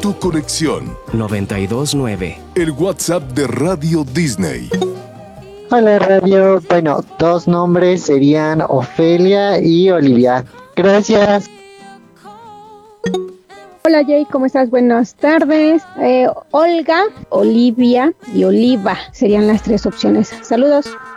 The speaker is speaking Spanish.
tu conexión. 92.9. El WhatsApp de Radio Disney. Hola Radio, bueno, 2 nombres serían Ofelia y Olivia. Gracias. Hola Jay, ¿cómo estás? Buenas tardes. Olga, Olivia y Oliva serían las 3 opciones. Saludos.